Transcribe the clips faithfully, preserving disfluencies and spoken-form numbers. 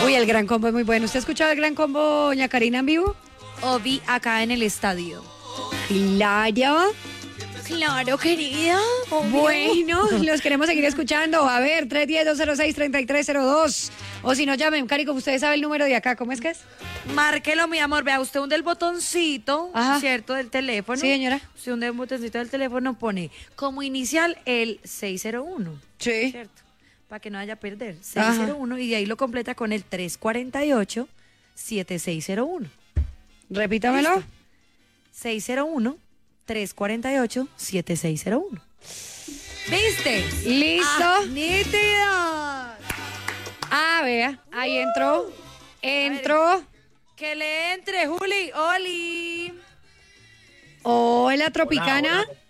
Uy, el Gran Combo es muy bueno. ¿Usted ha escuchado el Gran Combo, doña Karina, en vivo? O vi acá en el estadio. Claro. Claro, querida. Obvio. Bueno, los queremos seguir escuchando. A ver, tres uno cero, dos cero seis, tres tres cero dos. O si no, llamen, Carico, usted sabe el número de acá. ¿Cómo es que es? Márquelo, mi amor. Vea, usted hunde el botoncito, Ajá. ¿cierto? Del teléfono. Sí, señora. Usted hunde el botoncito del teléfono, pone como inicial el seis cero uno. Sí. ¿Cierto? Para que no haya perder. seis cero uno. Ajá. Y de ahí lo completa con el tres cuatro ocho, siete seis cero uno. Repítamelo. ¿Listo? seis cero uno, tres cuatro ocho, siete seis cero uno. ¿Viste? Listo. Ah, nítido. Ah, vea, ahí entró. Entró. Que le entre, Juli. Oli. Hola, Tropicana. Hola, hola.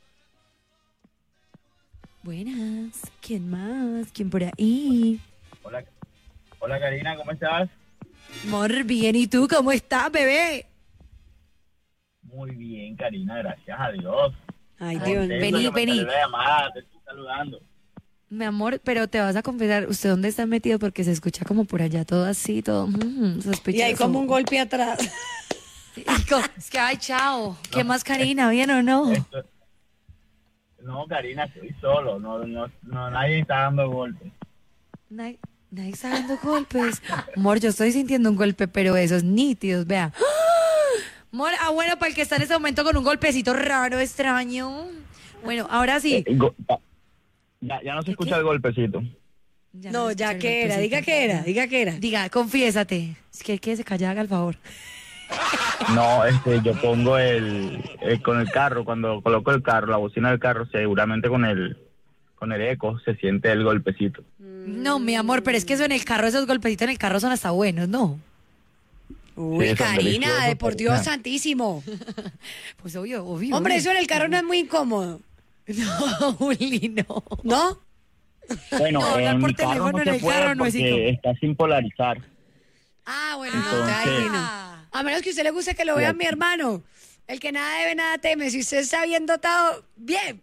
Buenas. ¿Quién más? ¿Quién por ahí? Hola, hola Karina, ¿cómo estás? Amor, bien. ¿Y tú cómo estás, bebé? Muy bien, Karina, gracias a Dios. Ay, Ay, Dios. Contento vení, que me vení. salió la llamada, te estoy saludando. Mi amor, pero te vas a confesar, ¿usted dónde está metido? Porque se escucha como por allá todo así, todo mm, sospechoso. Y hay como un golpe atrás. Y co- Es que, ay, chao. ¿Qué más, Karina? ¿Bien o no? Esto- No, Karina, estoy solo, no, no, no, nadie está dando golpes. Nadie, nadie está dando golpes. Amor, yo estoy sintiendo un golpe, pero esos nítidos, vea. ¡Ah! Amor, ah, bueno, para el que está en ese momento con un golpecito raro, extraño. Bueno, ahora sí. Eh, go- ya, ya no se ¿Qué, escucha qué? el golpecito. Ya No, se ya escucha el que era, golpecito. diga que era, diga que era. Diga, confiésate. Es que que se calla, haga el favor. No, este, yo pongo el, el- con el carro, cuando coloco el carro, la bocina del carro, seguramente con el, con el eco se siente el golpecito. No, mi amor, pero es que eso en el carro, esos golpecitos en el carro son hasta buenos, ¿no? Uy, Sí, son Karina, deliciosos, de por Dios Karina. santísimo. Pues obvio, obvio. Hombre, obvio. eso en el carro no es muy incómodo, No, Juli, no. ¿no? Bueno, No, hablar en por mi carro teléfono no en se el puede carro no es porque incómodo. está sin polarizar. Ah, bueno, no, Entonces- ahí no. A menos que a usted le guste que lo vea mi hermano. El que nada debe, nada teme. Si usted está bien dotado, bien.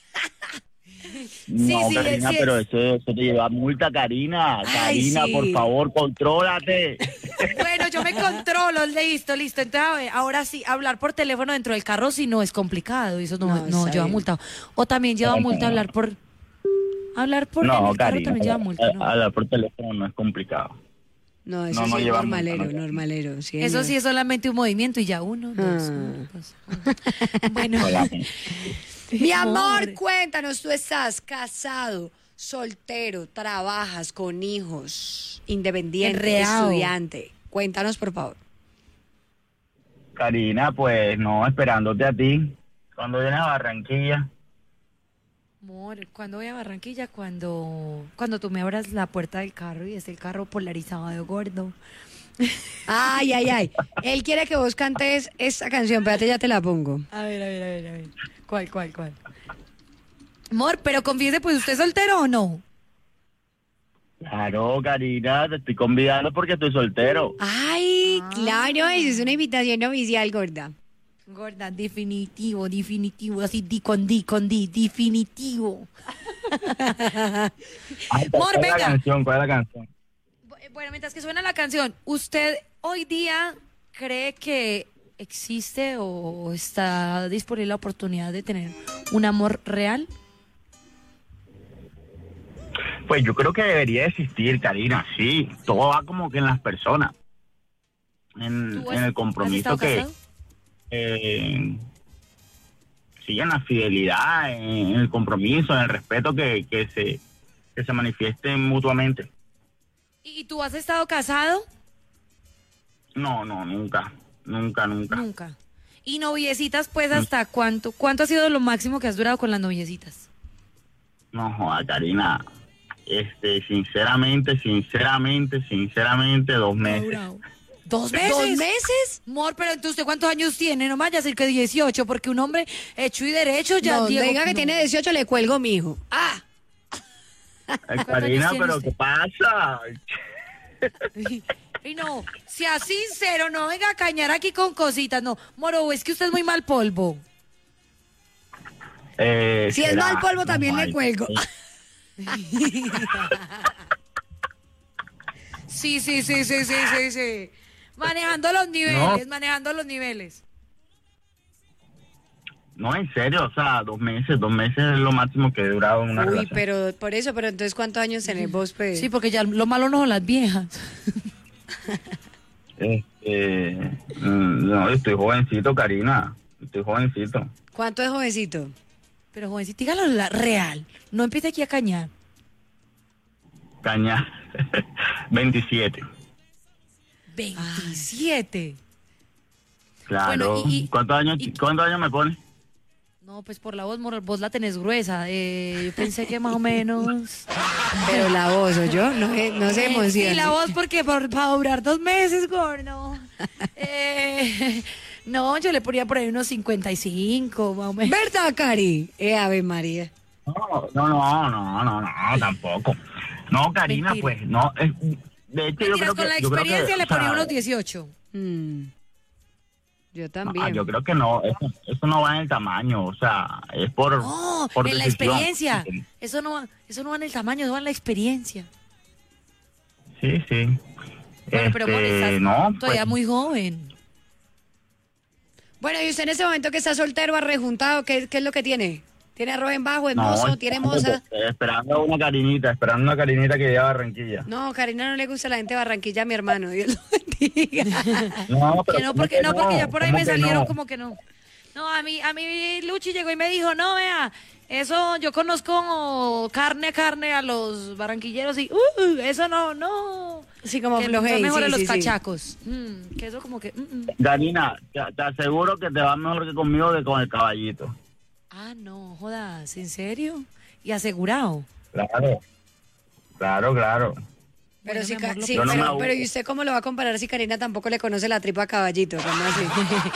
No, sí, Karina, sí, pero es- eso, eso te lleva multa, Karina. Ay, Karina, sí. por favor, contrólate. Bueno, yo me controlo, listo, listo. Entonces, a ver, ahora sí, hablar por teléfono dentro del carro si no es complicado, y eso no, No, no, está lleva bien. multa. O también lleva No, multa no. hablar por... Hablar por en No, el carro Karina, también lleva multa, ¿no? hablar por teléfono no es complicado. No, eso No, no sí es lleva normalero, multa, no. normalero. Sí, Eso señor. sí es solamente un movimiento y ya uno, dos, Ah. uno, dos. Bueno, Solamente. Mi amor, cuéntanos, tú estás casado, soltero, trabajas con hijos, independiente, Enredado. estudiante. Cuéntanos, por favor. Karina, pues no, esperándote a ti. Cuando vienes a Barranquilla, amor, ¿cuándo voy a Barranquilla? Cuando, cuando tú me abras la puerta del carro y es el carro polarizado, gordo. Ay, ay, ay. Él quiere que vos cantes esta canción, espérate, ya te la pongo. A ver, a ver, a ver, a ver. ¿Cuál, cuál, cuál? Amor, pero confiese, pues, ¿usted es soltero o no? claro, Karina, te estoy convidando porque estoy soltero. Ay, claro, esa es una invitación oficial, gorda. Gorda, definitivo, definitivo, así di con di, con di, definitivo. Ay, Amor, ¿cuál es la venga. canción? ¿Cuál es la canción? Bueno, mientras que suena la canción, ¿usted hoy día cree que existe o está disponible la oportunidad de tener un amor real? Pues yo creo que debería existir, Karina, sí. Todo va como que en las personas. En, ¿Tú en has- el has compromiso estado que... casado? Eh, sí, en la fidelidad, en, en el compromiso, en el respeto que, que se que se manifiesten mutuamente. ¿Y tú has estado casado? No, no, nunca, nunca, nunca. Nunca. ¿Y noviecitas, pues, hasta cuánto? ¿Cuánto ha sido lo máximo que has durado con las noviecitas? No, joda, Karina, este, sinceramente, sinceramente, sinceramente, dos meses. ¿Dos meses? ¿Dos meses? Amor, pero entonces, ¿usted cuántos años tiene? No me vaya a decir que dieciocho, porque un hombre hecho y derecho ya... No, Diego, diga que no. tiene dieciocho, le cuelgo, mijo. Ah, Ay, años Karina, tiene pero usted? ¿qué pasa? Y no, sea sincero, no venga a cañar aquí con cositas, no. Moro, es que usted es muy mal polvo. Eh, si es será, mal polvo, no, también le ay, cuelgo. eh, Sí, sí, sí, sí, sí, sí, sí. Manejando los niveles, No. manejando los niveles. No, en serio, o sea, dos meses, dos meses es lo máximo que he durado en una Uy, relación. pero por eso, pero entonces, ¿cuántos años tenés vos, pues? Sí, porque ya lo malo no son las viejas. Este, mm, no, estoy jovencito, Karina. Estoy jovencito. ¿Cuánto es jovencito? Pero jovencito, dígalo la real. No empiece aquí a cañar. Caña. veintisiete. veintisiete. Claro. Bueno, y- y- ¿Cuántos años, y- ¿Cuántos años me pones? No, pues por la voz, Mor, vos la tenés gruesa. Eh, yo pensé que más o menos. Pero la voz, ¿o yo? No, eh, no se Eh, emociona. Sí, la voz porque por, para durar dos meses, gordo. Eh, no, yo le ponía por ahí unos cincuenta y cinco, más o menos. ¿Verdad, Cari? Eh, Ave María. No, no, no, no, no, no, tampoco. No, Karina, Mentira. pues, no. Es, de hecho, yo Mentiras, creo con que. la yo creo que, experiencia le o sea, ponía unos dieciocho. Mm. Yo también. ah, yo creo que no, eso, eso no va en el tamaño, o sea, es por. No, por en la decisión. experiencia. Eso no, va- eso no va en el tamaño, eso va en la experiencia. Sí, sí. Bueno, pero amor, Este, estás no, todavía pues, muy joven. Bueno, y usted en ese momento que está soltero, arrejuntado, ¿qué, qué es lo que tiene? ¿Tiene arroz en bajo, es no, mozo, tiene moza? Esperando una Karinita, esperando una Karinita que llegue a Barranquilla. No, Karina no le gusta la gente de Barranquilla, mi hermano. Dios lo bendiga. No, Que no, ¿cómo porque que no, porque ya por ahí ¿Cómo me que salieron no? como que no. No, a mí, a mí Luchi llegó y me dijo, no, vea, eso yo conozco carne a carne a los barranquilleros y, uh, eso no, no. Sí, como que flojey, son mejores sí, los sí, sí. cachacos. Mm, que eso como que, mm, mm. Karina, te, te aseguro que te va mejor que conmigo que con el caballito. Ah, no, jodas, ¿en serio? Y asegurado. Claro, claro, claro. Pero, Bueno, sí, mi Ca- amor, lo sí, Yo no me pero, aburro. pero ¿y usted cómo lo va a comparar si Karina tampoco le conoce la tripa a caballito? ¿Cómo así?